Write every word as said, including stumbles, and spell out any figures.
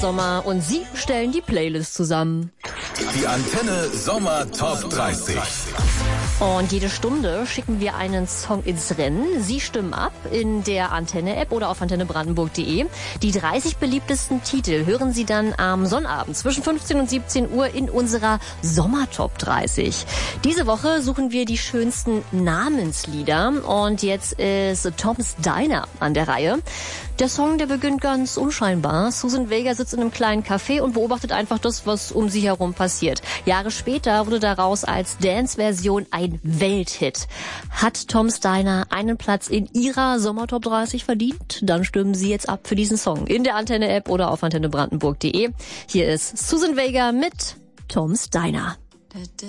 Sommer und Sie stellen die Playlist zusammen. Die Antenne Sommer Top dreißig. Und jede Stunde schicken wir einen Song ins Rennen. Sie stimmen ab in der Antenne-App oder auf antenne brandenburg punkt de. Die dreißig beliebtesten Titel hören Sie dann am Sonnabend zwischen fünfzehn und siebzehn Uhr in unserer Sommer-Top dreißig. Diese Woche suchen wir die schönsten Namenslieder. Und jetzt ist Tom's Diner an der Reihe. Der Song, der beginnt ganz unscheinbar. Susan Vega sitzt in einem kleinen Café und beobachtet einfach das, was um sie herum passiert. Jahre später wurde daraus als Dance-Version ein Welthit. Hat Tom's Diner einen Platz in Ihrer Sommer-Top dreißig verdient? Dann stimmen Sie jetzt ab für diesen Song in der Antenne-App oder auf antenne brandenburg punkt de. Hier ist Susan Vega mit Tom's Diner.